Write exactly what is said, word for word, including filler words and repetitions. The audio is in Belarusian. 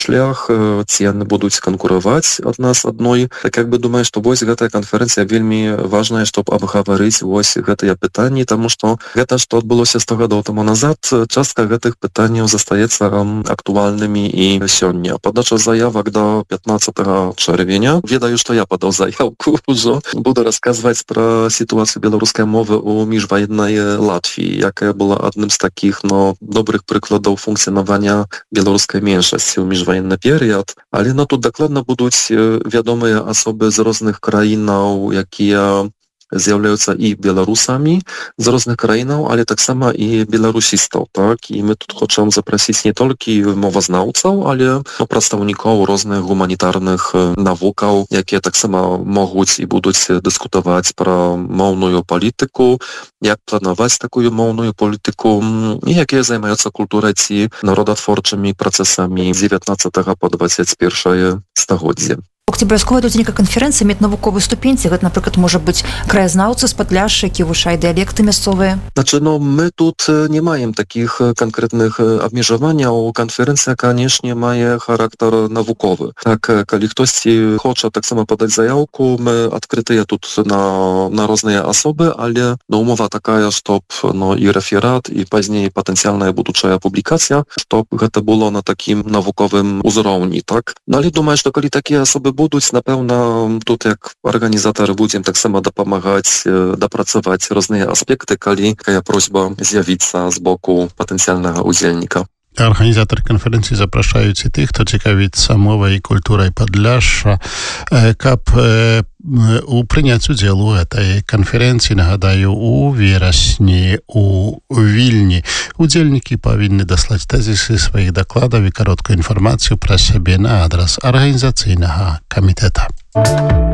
шлях, ці яны будуць канкураваць адна з адной. Так як бы думаю, што вось гэтая канферэнцыя вельмі важная, щоб абгаварыць вось гэтыя пытанні, таму што гэта, што адбылося сто гадоў таму назад, частка гэтых пытанняў застаецца актуальнымі і сёння. Падача заявак до пятнадцатага чэрвеня. Ведаю, што я падаў заявку ўжо. Буду расказваць пра сітуацыю беларускай мовы ў міжваеннай Латвіі, якая была адным з такіх, но добрых прыкладаў функцыянавання беларускай меншасці ў міжваеннай военный период, але ну, тут докладно будуть вядомыя асобы з розных краінаў, якія з'яўляюцца і беларусамі з розных краінаў, але таксама і беларусістаў, так? І мы тут хочам запрасіць не толькі мовазнаўцаў, але ну, прадстаўнікоў розных гуманітарных навукаў, якія таксама могуць і будуць дыскутаваць пра моўную палітыку, як планаваць такую моўную палітыку, і якія займаюцца культурай ці народатворчымі працэсамі з дзевятнаццатага па дваццаць першае стагоддзе. Ці абавязкова тут нейкая канферэнцыя мець навуковую ступень, ці гэта, напрыклад, можа быць краязнаўцы з Падляшша, які вывучае дыялекты мясцовыя? Значы, ну, мы тут не маем такіх канкрэтных абмежаванняў. Канферэнцыя, канешне, мае характар навуковы. Так, калі хтосьці хоча таксама падаць заяўку, мы адкрытыя тут на, на розныя асобы, але ну, умова такая, чтоб ну, і рэферат, і пазней патэнцыяльная будучая публікацыя, чтоб гэта было на такім навуковым узроўні, так? Ну, але думаю, што калі такія асобы будуць, напэўна, тут як арганізатары будзем таксама дапамагаць дапрацаваць розныя аспекты, калі такая просьба з'явіцца з боку патэнцыяльнага удзельніка. Арганізатары канферэнцыі запрашаюць і тых, хто цікавіцца мовай і культурай Падляшша, каб у прыняць удзел у этой канферэнцыі, нагадаю, у верасні у Вільні. Удзельнікі павінны даслаць тэзісы сваіх дакладаў і кароткую інфармацыю пра сябе на адрас арганізацыйнага камітэта.